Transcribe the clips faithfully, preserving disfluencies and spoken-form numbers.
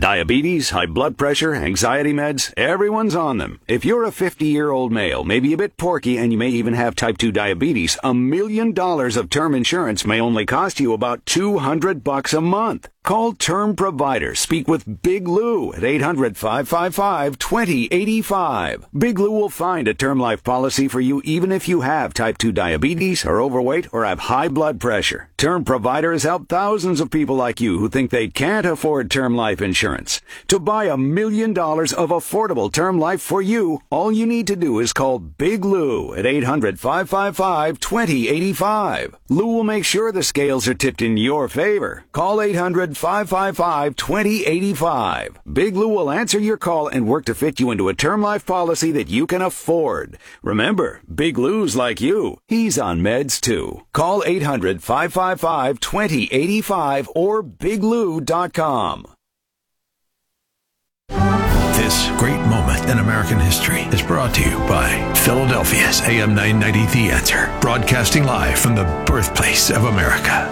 Diabetes, high blood pressure, anxiety meds, everyone's on them. If you're a fifty-year-old male, maybe a bit porky, and you may even have type two diabetes, a million dollars of term insurance may only cost you about two hundred bucks a month. Call Term Provider. Speak with Big Lou at eight hundred, five five five, two zero eight five. Big Lou will find a term life policy for you even if you have type two diabetes, are overweight, or have high blood pressure. Term Provider has helped thousands of people like you who think they can't afford term life insurance. To buy a million dollars of affordable term life for you, all you need to do is call Big Lou at eight hundred, five five five, two zero eight five. Lou will make sure the scales are tipped in your favor. Call eight hundred, five five five, two zero eight five. Big Lou will answer your call and work to fit you into a term life policy that you can afford. Remember, Big Lou's like you. He's on meds too. Call eight hundred, five five five, two zero eight five or big lou dot com. This great moment in American history is brought to you by Philadelphia's A M nine ninety The Answer, broadcasting live from the birthplace of America.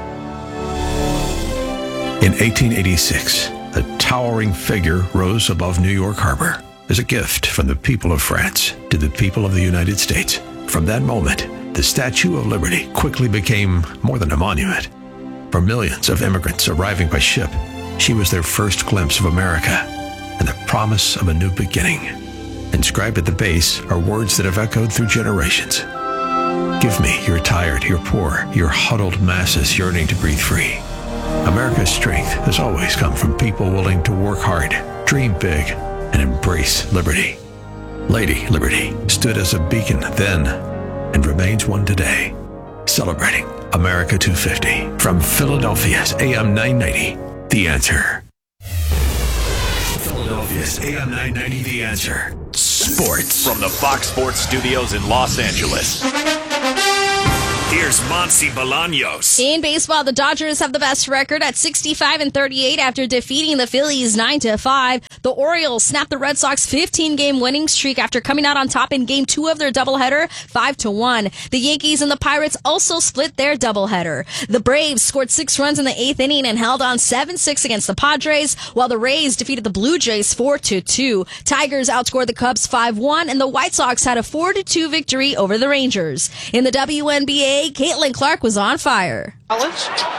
In eighteen eighty-six, a towering figure rose above New York Harbor as a gift from the people of France to the people of the United States. From that moment, the Statue of Liberty quickly became more than a monument. For millions of immigrants arriving by ship, she was their first glimpse of America and the promise of a new beginning. Inscribed at the base are words that have echoed through generations. Give me your tired, your poor, your huddled masses yearning to breathe free. America's strength has always come from people willing to work hard, dream big, and embrace liberty. Lady Liberty stood as a beacon then and remains one today, celebrating America two fifty. From Philadelphia's A M nine ninety, The Answer. Philadelphia's A M nine ninety, The Answer. Sports. From the Fox Sports Studios in Los Angeles, here's Monty Bolaños. In baseball, the Dodgers have the best record at sixty-five and thirty-eight after defeating the Phillies nine to five. The Orioles snapped the Red Sox fifteen-game winning streak after coming out on top in Game two of their doubleheader, five to one. The Yankees and the Pirates also split their doubleheader. The Braves scored six runs in the eighth inning and held on seven six against the Padres, while the Rays defeated the Blue Jays four to two. Tigers outscored the Cubs five one, and the White Sox had a four to two victory over the Rangers. In the W N B A, Caitlin Clark was on fire. Clark.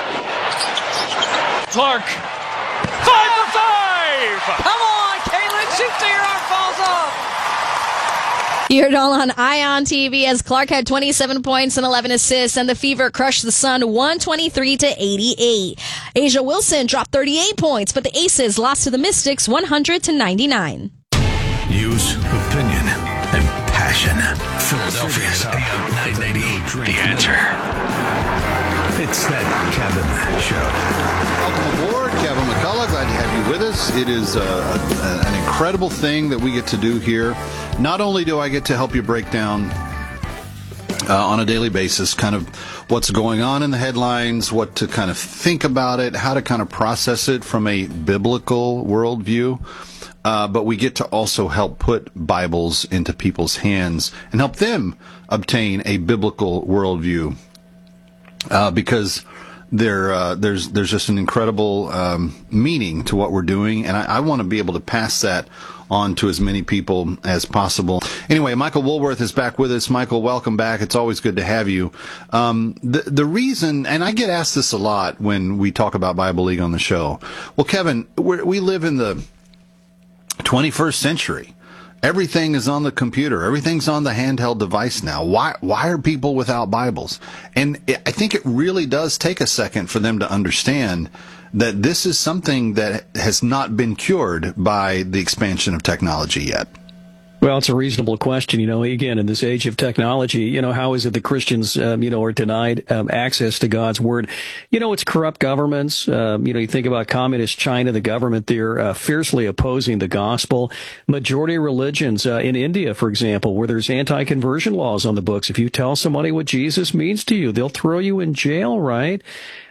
Five for five! Come on, Caitlin, shoot till your arm falls off! You heard it all on Ion T V as Clark had twenty-seven points and eleven assists, and the Fever crushed the Sun one twenty-three to eighty-eight. Asia Wilson dropped thirty-eight points, but the Aces lost to the Mystics one hundred to ninety-nine. News, opinion, and passion. Philadelphia's A M nine ninety, The Answer. It's that Kevin Show. Welcome aboard, Kevin McCullough. Glad to have you with us. It is uh, a, an incredible thing that we get to do here. Not only do I get to help you break down uh, on a daily basis kind of what's going on in the headlines, what to kind of think about it, how to kind of process it from a biblical worldview, Uh, but we get to also help put Bibles into people's hands and help them obtain a biblical worldview, uh, because there uh, there's there's just an incredible um, meaning to what we're doing, and I, I want to be able to pass that on to as many people as possible. Anyway, Michael Woolworth is back with us. Michael, welcome back. It's always good to have you. Um, the the reason, and I get asked this a lot when we talk about Bible League on the show. Well, Kevin, we're, we live in the twenty-first century. Everything is on the computer. Everything's on the handheld device now. Why why are people without Bibles? And it, I think it really does take a second for them to understand that this is something that has not been cured by the expansion of technology yet. Well, it's a reasonable question. You know, again, in this age of technology, you know, how is it that Christians, um, you know, are denied um, access to God's word? You know, it's corrupt governments. Um, you know, you think about communist China, the government there uh, fiercely opposing the gospel. Majority religions uh, in India, for example, where there's anti-conversion laws on the books. If you tell somebody what Jesus means to you, they'll throw you in jail, right?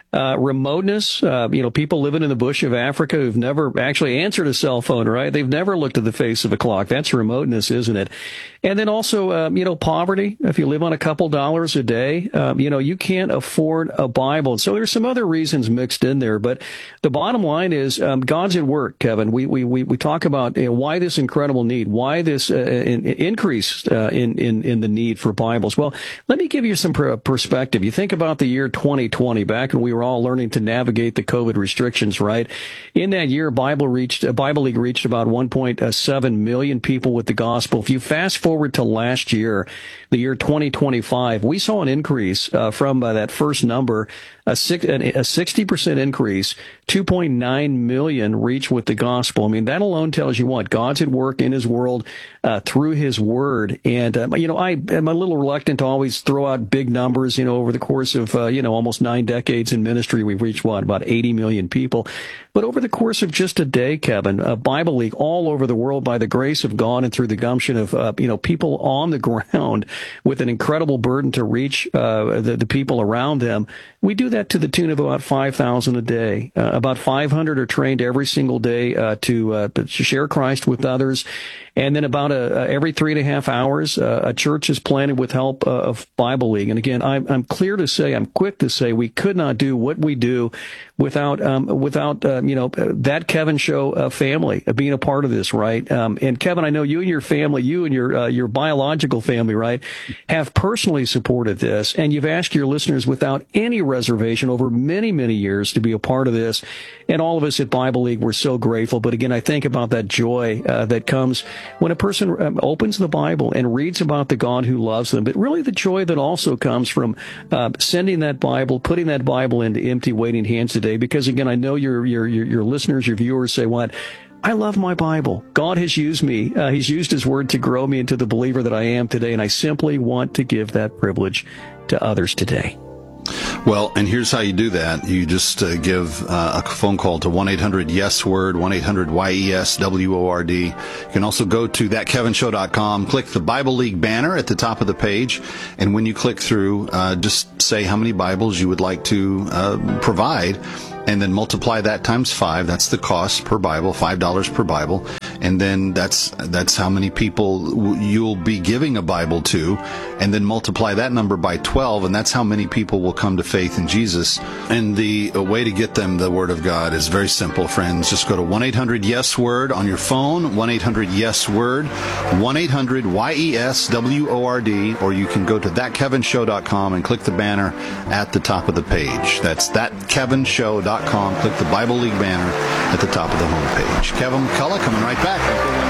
Uh, remoteness, uh, you know, people living in the bush of Africa who've never actually answered a cell phone, right? They've never looked at the face of a clock. That's remoteness, isn't it? And then also, um, you know, poverty. If you live on a couple dollars a day, um, you know, you can't afford a Bible. So there's some other reasons mixed in there. But the bottom line is um, God's at work, Kevin. We we we, we talk about you know, why this incredible need, why this uh, in, increase uh, in, in, in the need for Bibles. Well, let me give you some pr- perspective. You think about the year twenty twenty, back when we were We're all learning to navigate the COVID restrictions, right? In that year, Bible reached, uh, Bible League reached about one point seven million people with the gospel. If you fast forward to last year, the year twenty twenty-five, we saw an increase uh, from uh, that first number, a, six, a sixty percent increase, two point nine million reached with the gospel. I mean, that alone tells you what? God's at work in his world uh, through his word. And, uh, you know, I am a little reluctant to always throw out big numbers, you know, over the course of, uh, you know, almost nine decades in ministry, we've reached, what, about eighty million people. But over the course of just a day, Kevin, uh, Bible League all over the world, by the grace of God and through the gumption of, uh, you know, people on the ground with an incredible burden to reach uh, the, the people around them, we do that to the tune of about five thousand a day. Uh, about five hundred are trained every single day uh, to, uh, to share Christ with others. And then about a, uh, every three and a half hours, uh, a church is planted with help uh, of Bible League. And again, I'm, I'm clear to say, I'm quick to say, we could not do what we do without, um, without, uh, you know, that Kevin Show uh, family uh, being a part of this, right? Um, and Kevin, I know you and your family, you and your, uh, your biological family, right, have personally supported this. And you've asked your listeners without any reservation over many, many years to be a part of this. And all of us at Bible League, we're so grateful. But again, I think about that joy uh, that comes when a person um, opens the Bible and reads about the God who loves them, but really the joy that also comes from uh, sending that Bible, putting that Bible into empty, waiting hands today. Because again, I know your your your, your listeners, your viewers say, what? I love my Bible. God has used me. Uh, he's used his word to grow me into the believer that I am today, and I simply want to give that privilege to others today. Well, and here's how you do that. You just uh, give uh, a phone call to one eight hundred yes word, one eight hundred Y E S W O R D. You can also go to that kevin show dot com, click the Bible League banner at the top of the page, and when you click through, uh, just say how many Bibles you would like to uh, provide, and then multiply that times five. That's the cost per Bible, five dollars per Bible. And then that's that's how many people you'll be giving a Bible to, and then multiply that number by twelve, and that's how many people will come to faith in Jesus. And the way to get them the Word of God is very simple, friends. Just go to one eight hundred yes word on your phone, one eight hundred yes word, one eight hundred Y E S W O R D, or you can go to that kevin show dot com and click the banner at the top of the page. That's that kevin show dot com. Click the Bible League banner at the top of the homepage. Kevin McCullough coming right back.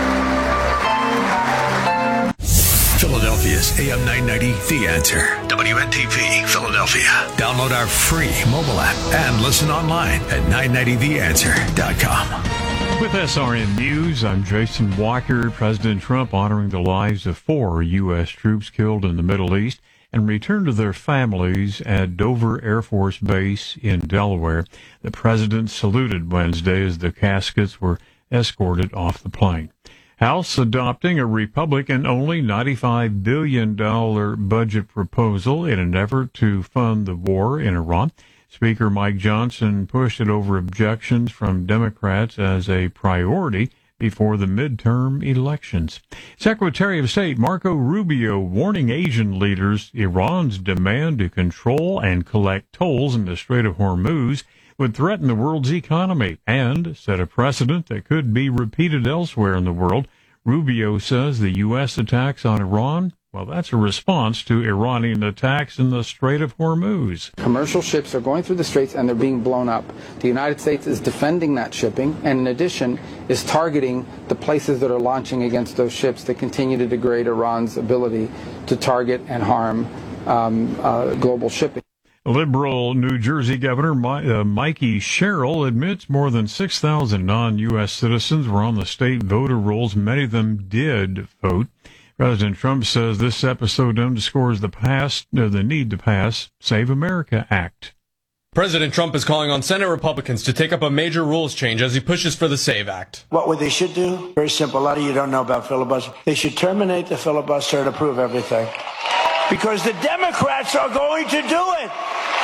Philadelphia's A M nine ninety, The Answer. W N T P, Philadelphia. Download our free mobile app and listen online at nine ninety the answer dot com. With S R N News, I'm Jason Walker. President Trump honoring the lives of four U S troops killed in the Middle East and returned to their families at Dover Air Force Base in Delaware. The president saluted Wednesday as the caskets were escorted off the plane. House adopting a Republican-only ninety-five billion dollars budget proposal in an effort to fund the war in Iran. Speaker Mike Johnson pushed it over objections from Democrats as a priority before the midterm elections. Secretary of State Marco Rubio warning Asian leaders Iran's demand to control and collect tolls in the Strait of Hormuz would threaten the world's economy and set a precedent that could be repeated elsewhere in the world. Rubio says the U S attacks on Iran, well, that's a response to Iranian attacks in the Strait of Hormuz. Commercial ships are going through the straits and they're being blown up. The United States is defending that shipping and in addition is targeting the places that are launching against those ships that continue to degrade Iran's ability to target and harm um, uh, global shipping. Liberal New Jersey Governor uh, Mikey Sherrill admits more than six thousand non-U S citizens were on the state voter rolls. Many of them did vote. President Trump says this episode underscores the past, uh, the need to pass Save America Act. President Trump is calling on Senate Republicans to take up a major rules change as he pushes for the SAVE Act. What would they should do? Very simple. A lot of you don't know about filibuster. They should terminate the filibuster and approve everything. Because the Democrats are going to do it.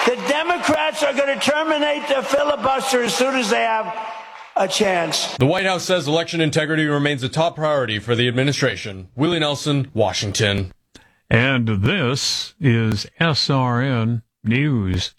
The Democrats are going to terminate the filibuster as soon as they have a chance. The White House says election integrity remains a top priority for the administration. Willie Nelson, Washington. And this is S R N News.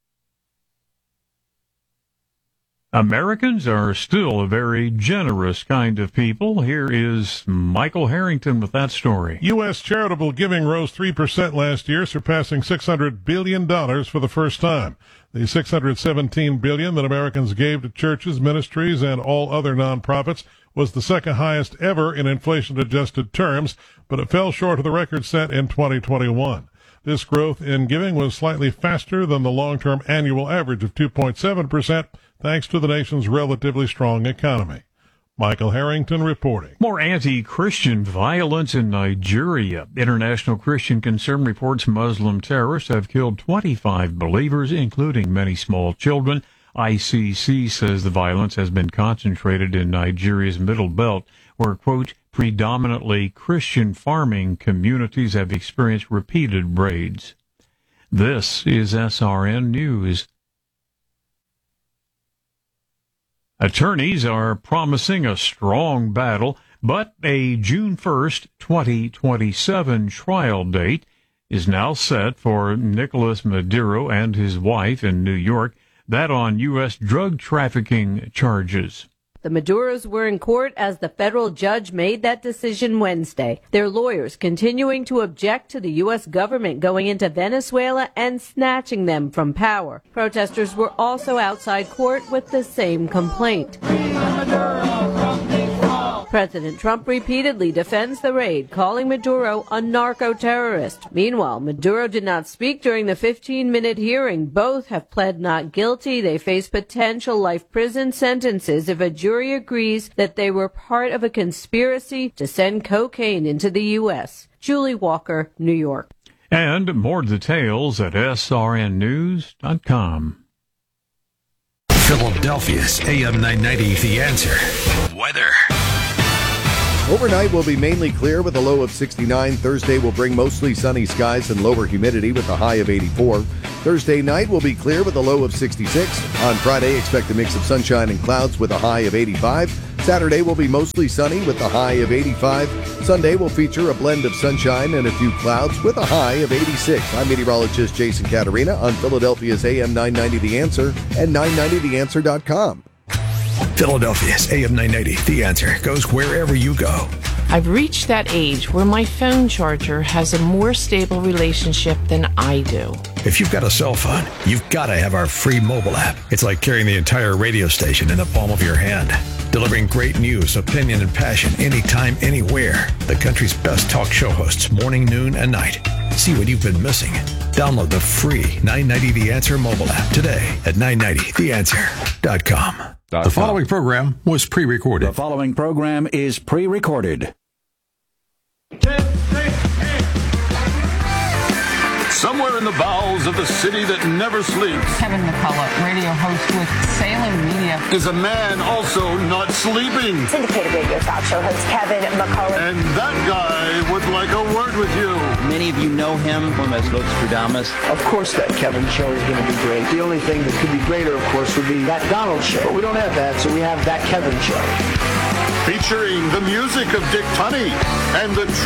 Americans are still a very generous kind of people. Here is Michael Harrington with that story. U S charitable giving rose three percent last year, surpassing six hundred billion dollars for the first time. The six hundred seventeen billion dollars that Americans gave to churches, ministries, and all other nonprofits was the second highest ever in inflation-adjusted terms, but it fell short of the record set in twenty twenty-one. This growth in giving was slightly faster than the long-term annual average of two point seven percent, thanks to the nation's relatively strong economy. Michael Harrington reporting. More anti-Christian violence in Nigeria. International Christian Concern reports Muslim terrorists have killed twenty-five believers, including many small children. I C C says the violence has been concentrated in Nigeria's Middle Belt, where, quote, predominantly Christian farming communities have experienced repeated raids. This is S R N News. Attorneys are promising a strong battle, but a June first, twenty twenty-seven trial date is now set for Nicolas Maduro and his wife in New York, that on U S drug trafficking charges. The Maduros were in court as the federal judge made that decision Wednesday. Their lawyers continuing to object to the U S government going into Venezuela and snatching them from power. Protesters were also outside court with the same complaint. President Trump repeatedly defends the raid, calling Maduro a narco-terrorist. Meanwhile, Maduro did not speak during the fifteen-minute hearing. Both have pled not guilty. They face potential life prison sentences if a jury agrees that they were part of a conspiracy to send cocaine into the U S. Julie Walker, New York. And more details at S R N news dot com. Philadelphia's A M nine ninety, The Answer. Weather. Overnight will be mainly clear with a low of sixty-nine. Thursday will bring mostly sunny skies and lower humidity with a high of eighty-four. Thursday night will be clear with a low of sixty-six. On Friday, expect a mix of sunshine and clouds with a high of eighty-five. Saturday will be mostly sunny with a high of eighty-five. Sunday will feature a blend of sunshine and a few clouds with a high of eighty-six. I'm meteorologist Jason Caterina on Philadelphia's A M nine ninety The Answer and nine ninety the answer dot com. Philadelphia's A M nine ninety, The Answer, goes wherever you go. I've reached that age where my phone charger has a more stable relationship than I do. If you've got a cell phone, you've got to have our free mobile app. It's like carrying the entire radio station in the palm of your hand. Delivering great news, opinion, and passion anytime, anywhere. The country's best talk show hosts, morning, noon, and night. See what you've been missing. Download the free nine ninety The Answer mobile app today at nine ninety the answer dot com. The following program was pre-recorded. The following program is pre-recorded. Somewhere in the bowels of the city that never sleeps, Kevin McCullough, radio host with Salem Media, is a man also not sleeping. Syndicated radio talk show host Kevin McCullough. And that guy would like a word with you. Many of you know him from as Nostradamus. Of course that Kevin show is going to be great. The only thing that could be greater, of course, would be that Donald show. But we don't have that, so we have that Kevin show. Featuring the music of Dick Tunney and the